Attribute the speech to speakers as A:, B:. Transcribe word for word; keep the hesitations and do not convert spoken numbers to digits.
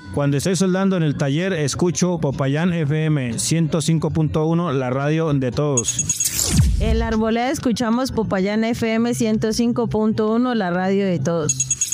A: Cuando estoy soldando en el taller, escucho Popayán F M ciento cinco punto uno, la radio de todos.
B: En la arboleda escuchamos Popayán F M ciento cinco punto uno, la radio de todos.